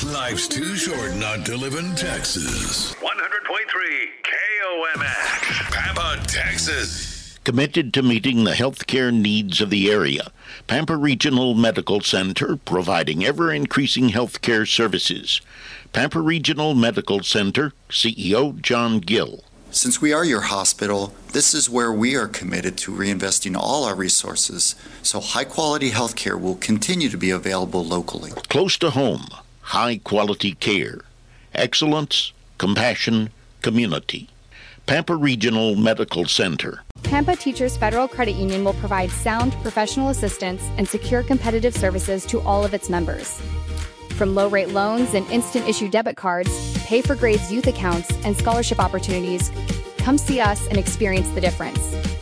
Life's too short not to live in Texas. 100.3 KOMX, Pampa, Texas. Committed to meeting the healthcare needs of the area, Pampa Regional Medical Center providing ever-increasing healthcare services. Pampa Regional Medical Center, CEO John Gill. Since we are your hospital, this is where we are committed to reinvesting all our resources, so high-quality healthcare will continue to be available locally. Close to home, high-quality care, excellence, compassion, community. Pampa Regional Medical Center. Pampa Teachers Federal Credit Union will provide sound professional assistance and secure competitive services to all of its members. From low-rate loans and instant-issue debit cards, pay-for-grades youth accounts, and scholarship opportunities, come see us and experience the difference.